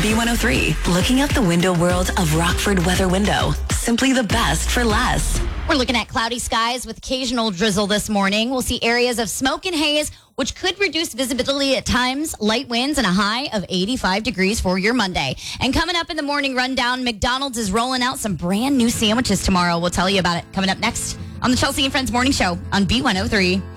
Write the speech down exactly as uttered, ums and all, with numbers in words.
B one oh three. Looking out the window world of Rockford Weather Window. Simply the best for less. We're looking at cloudy skies with occasional drizzle this morning. We'll see areas of smoke and haze, which could reduce visibility at times, light winds, and a high of eighty-five degrees for your Monday. And coming up in the morning rundown, McDonald's is rolling out some brand new sandwiches tomorrow. We'll tell you about it coming up next on the Chelsea and Friends Morning Show on B one oh three.